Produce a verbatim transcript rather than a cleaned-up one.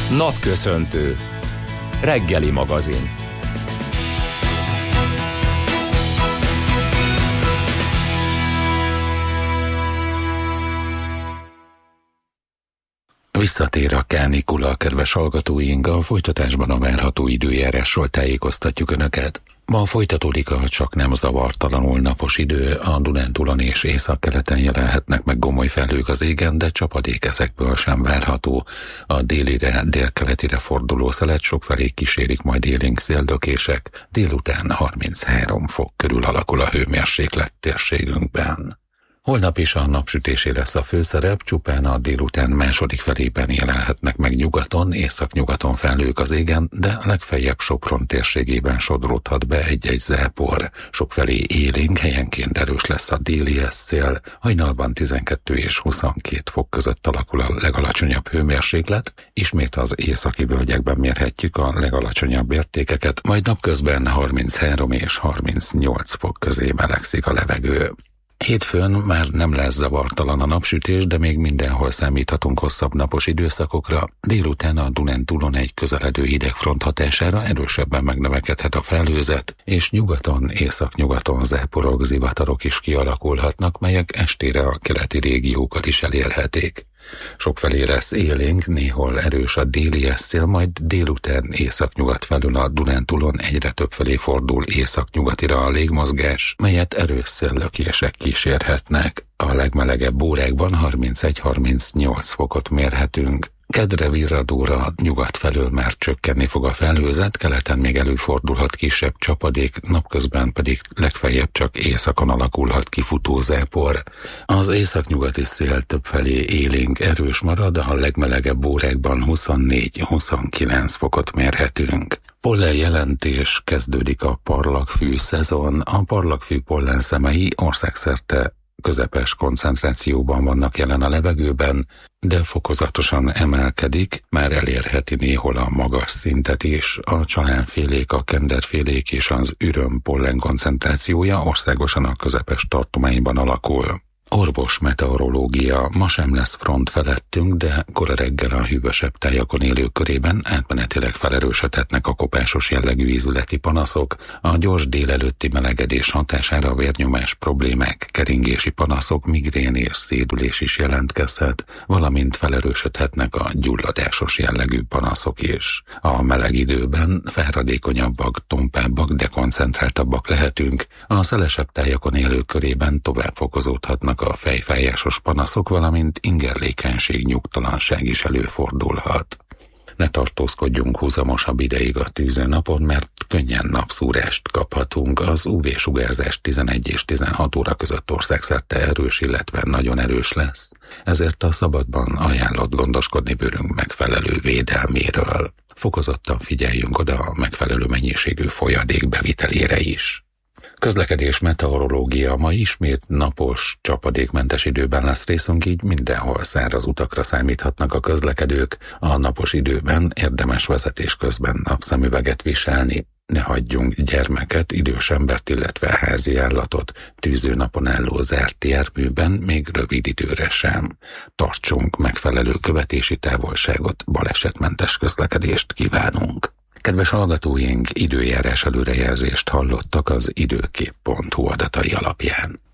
Napköszöntő. Reggeli magazin. Visszatér a kánikula, kedves hallgatóink, a folytatásban a várható időjárásról tájékoztatjuk Önöket. Ma folytatódik a csaknem zavartalanul napos idő, a Dunántúlon és északkeleten jelenhetnek meg gomoly felhők az égen, de csapadék ezekből sem várható. A délire, délkeletire forduló szelet sokfelé kísérik majd élénk széldökések, délután harminchárom fok körül alakul a hőmérséklet térségünkben. Holnap is a napsütésé lesz a főszerep, csupán a délután második felében jelenhetnek meg nyugaton, északnyugaton felhők az égen, de legfeljebb Sopron térségében sodródhat be egy-egy zápor. Sokfelé élénk, helyenként erős lesz a déli szél, hajnalban tizenkettő és huszonkét fok között alakul a legalacsonyabb hőmérséklet, ismét az északi völgyekben mérhetjük a legalacsonyabb értékeket, majd napközben harminchárom és harmincnyolc fok közé melegszik a levegő. Hétfőn már nem lesz zavartalan a napsütés, de még mindenhol számíthatunk hosszabb napos időszakokra. Délután a Dunántúlon egy közeledő hidegfront hatására erősebben megnövekedhet a felhőzet, és nyugaton, északnyugaton záporok, zivatarok is kialakulhatnak, melyek estére a keleti régiókat is elérhetik. Sokfelé lesz élénk, néhol erős a déli szél, majd délután északnyugat felül a Dunántúlon egyre többfelé fordul északnyugatira a légmozgás, melyet erős széllökések kísérhetnek. A legmelegebb órákban harmincegy-harmincnyolc fokot mérhetünk. Kedre virradóra nyugat felől már csökkenni fog a felhőzet, keleten még előfordulhat kisebb csapadék, napközben pedig legfeljebb csak északon alakulhat ki futózápor. Az északnyugati szél többfelé élénk erős marad, a legmelegebb órákban huszonnégy-huszonkilenc fokot mérhetünk. Pollen jelentés, kezdődik a parlagfű szezon. A parlagfű pollenszemei országszerte közepes koncentrációban vannak jelen a levegőben, de fokozatosan emelkedik, már elérheti néhol a magas szintet is. A csalánfélék, a kenderfélék és az üröm pollen koncentrációja országosan a közepes tartományban alakul. Orvos meteorológia, ma sem lesz front felettünk, de kora reggel a hűvösebb tájakon élők körében átmenetileg felerősödhetnek a kopásos jellegű ízületi panaszok, a gyors délelőtti melegedés hatására a vérnyomás problémák, keringési panaszok, migrén és szédülés is jelentkezhet, valamint felerősödhetnek a gyulladásos jellegű panaszok is. A meleg időben fáradékonyabbak, tompábbak, de koncentráltabbak lehetünk, a szelesebb tájakon élők körében tovább fokozódhatnak a fejfájásos panaszok, valamint ingerlékenység, nyugtalanság is előfordulhat. Ne tartózkodjunk húzamosabb ideig a tűzőnapon, mert könnyen napszúrást kaphatunk. Az ú vé-sugárzás tizenegy és tizenhat óra között országszerte erős, illetve nagyon erős lesz. Ezért a szabadban ajánlott gondoskodni bőrünk megfelelő védelméről. Fokozottan figyeljünk oda a megfelelő mennyiségű folyadék bevitelére is. Közlekedés meteorológia, ma ismét napos, csapadékmentes időben lesz részünk, így mindenhol száraz utakra számíthatnak a közlekedők. A napos időben érdemes vezetés közben napszemüveget viselni. Ne hagyjunk gyermeket, idős embert, illetve házi állatot tűzőnapon álló zárt járműben még rövid időre sem. Tartsunk megfelelő követési távolságot, balesetmentes közlekedést kívánunk. Kedves hallgatóink, időjárás előrejelzést hallottak az időkép pont hu adatai alapján.